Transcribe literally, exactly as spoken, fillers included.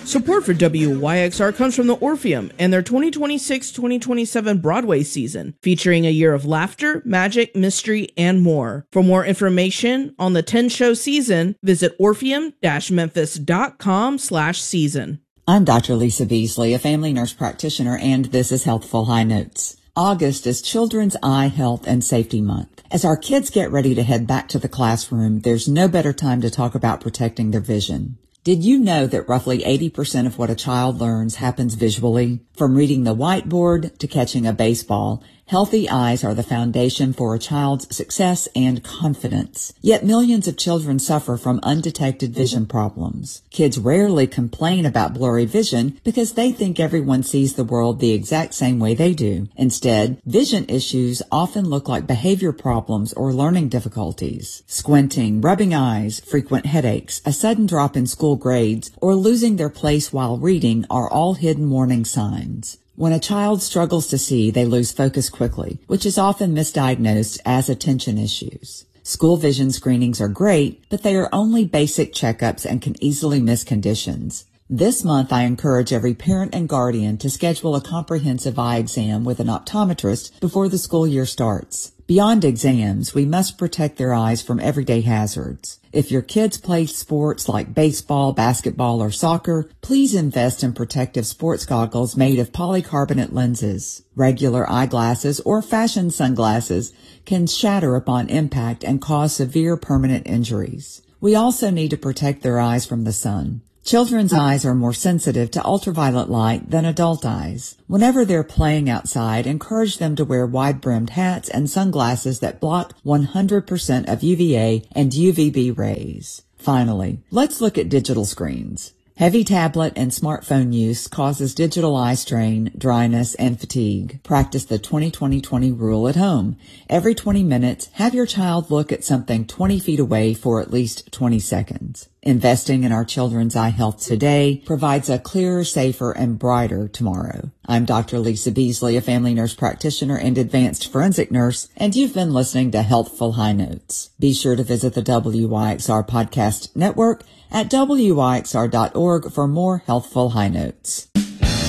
Support for W Y X R comes from the Orpheum and their twenty twenty-six twenty twenty-seven Broadway season, featuring a year of laughter, magic, mystery, and more. For more information on the ten-show season, visit orpheum dash memphis dot com slash season. I'm Doctor Lisa Beasley, a family nurse practitioner, and this is Healthful High Notes. August is Children's Eye Health and Safety Month. As our kids get ready to head back to the classroom, there's no better time to talk about protecting their vision. Did you know that roughly eighty percent of what a child learns happens visually? From reading the whiteboard to catching a baseball, healthy eyes are the foundation for a child's success and confidence. Yet millions of children suffer from undetected vision problems. Kids rarely complain about blurry vision because they think everyone sees the world the exact same way they do. Instead, vision issues often look like behavior problems or learning difficulties. Squinting, rubbing eyes, frequent headaches, a sudden drop in school grades, or losing their place while reading are all hidden warning signs. When a child struggles to see, they lose focus quickly, which is often misdiagnosed as attention issues. School vision screenings are great, but they are only basic checkups and can easily miss conditions. This month, I encourage every parent and guardian to schedule a comprehensive eye exam with an optometrist before the school year starts. Beyond exams, we must protect their eyes from everyday hazards. If your kids play sports like baseball, basketball, or soccer, please invest in protective sports goggles made of polycarbonate lenses. Regular eyeglasses or fashion sunglasses can shatter upon impact and cause severe permanent injuries. We also need to protect their eyes from the sun. Children's eyes are more sensitive to ultraviolet light than adult eyes. Whenever they're playing outside, encourage them to wear wide-brimmed hats and sunglasses that block one hundred percent of U V A and U V B rays. Finally, let's look at digital screens. Heavy tablet and smartphone use causes digital eye strain, dryness, and fatigue. Practice the twenty twenty twenty rule at home. Every twenty minutes, have your child look at something twenty feet away for at least twenty seconds. Investing in our children's eye health today provides a clearer, safer, and brighter tomorrow. I'm Doctor Lisa Beasley, a family nurse practitioner and advanced forensic nurse, and you've been listening to Healthful High Notes. Be sure to visit the W Y X R podcast network at W Y X R dot org for more Healthful High Notes.